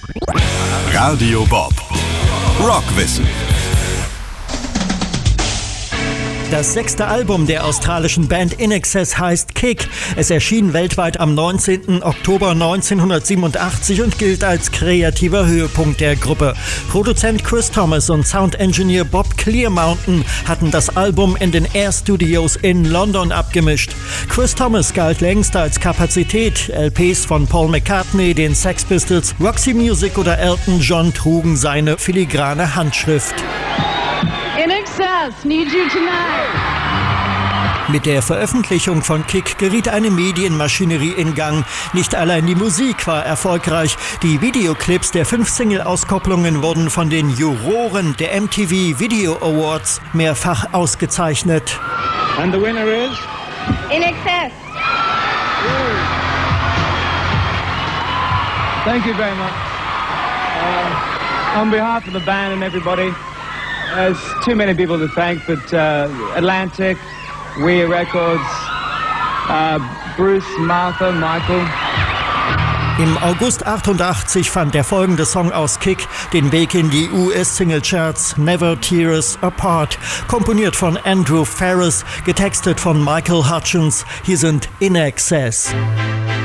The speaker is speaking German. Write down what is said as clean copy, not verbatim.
Radio Bob. Rockwissen. Das 6. Album der australischen Band INXS heißt Kick. Es erschien weltweit am 19. Oktober 1987 und gilt als kreativer Höhepunkt der Gruppe. Produzent Chris Thomas und Sound-Engineer Bob Clearmountain hatten das Album in den Air Studios in London abgemischt. Chris Thomas galt längst als Kapazität. LPs von Paul McCartney, den Sex Pistols, Roxy Music oder Elton John trugen seine filigrane Handschrift. INXS, need you tonight. Mit der Veröffentlichung von Kick geriet eine Medienmaschinerie in Gang. Nicht allein die Musik war erfolgreich. Die Videoclips der 5 Single-Auskopplungen wurden von den Juroren der MTV Video Awards mehrfach ausgezeichnet. And the winner is? INXS. Thank you very much. On behalf of the band and everybody, there's too many people to thank, but Atlantic, We Records, Bruce, Martha, Michael. Im August 88 fand der folgende Song aus Kick den Weg in die US-Single-Charts, Never Tear Us Apart, komponiert von Andrew Farriss, getextet von Michael Hutchence. Hier sind INXS.